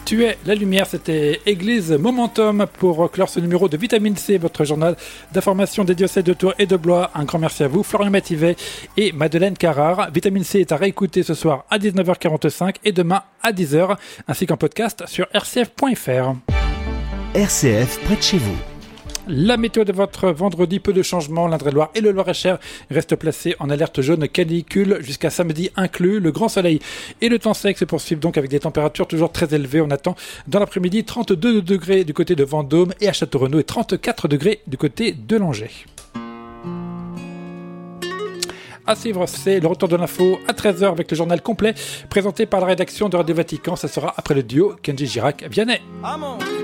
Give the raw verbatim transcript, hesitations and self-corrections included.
Tu es la lumière, c'était Église Momentum pour clore ce numéro de Vitamine C, votre journal d'information des diocèses de Tours et de Blois. Un grand merci à vous, Florian Mativet et Madeleine Carrard. Vitamine C est à réécouter ce soir à dix-neuf heures quarante-cinq et demain à dix heures, ainsi qu'en podcast sur r c f point f r. R C F près de chez vous. La météo de votre vendredi, peu de changements. L'Indre-et-Loire et le Loir-et-Cher restent placés en alerte jaune canicule jusqu'à samedi inclus. Le grand soleil et le temps sec se poursuivent donc avec des températures toujours très élevées. On attend dans l'après-midi trente-deux degrés du côté de Vendôme et à Château-Renaud et trente-quatre degrés du côté de Langeais. À suivre, c'est le retour de l'info à treize heures avec le journal complet présenté par la rédaction de Radio Vatican. Ça sera après le duo Kenji Girac-Vianney.